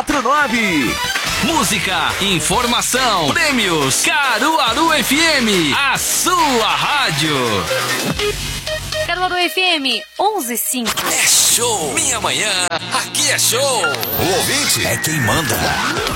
999. Música, informação, prêmios, Caruaru FM, a sua rádio. Caruaru FM 11:05. É show, minha manhã, aqui é show. O ouvinte é quem manda.